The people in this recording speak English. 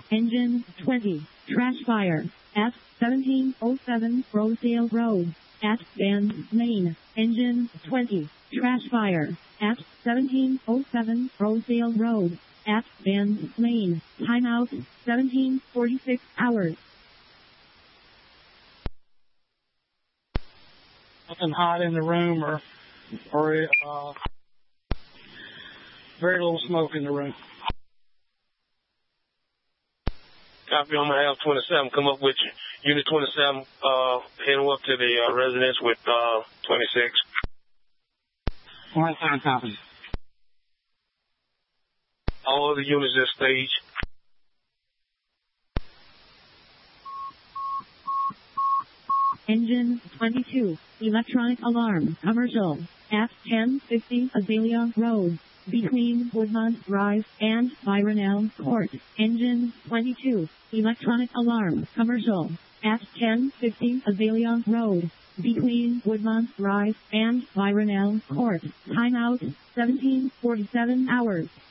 Engine 20. Trash fire. At 1707 Rosedale Road. At Bands, Maine. Engine 20. Trash fire. At 1707 Rosedale Road. At Bands, Maine. Timeout 1746 hours. Nothing hot in the room or very little smoke in the room. Copy on behalf 27. Come up with Unit 27, heading up to the residence with 26. 27 copy. All other units at stage. Engine 22. Electronic alarm. Commercial. At 1050 Azalea Road. Between Woodmont Drive and Byron Court. Engine 22. Electronic alarm. Commercial. At 1050 Azalea Road. Between Woodmont Drive and Byron Court. Timeout 1747 hours.